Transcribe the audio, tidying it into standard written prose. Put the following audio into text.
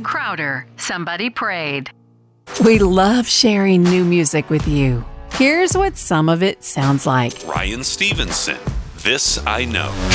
Crowder, Somebody Prayed. We love sharing new music with you. Here's what some of it sounds like. Ryan Stevenson, This I Know.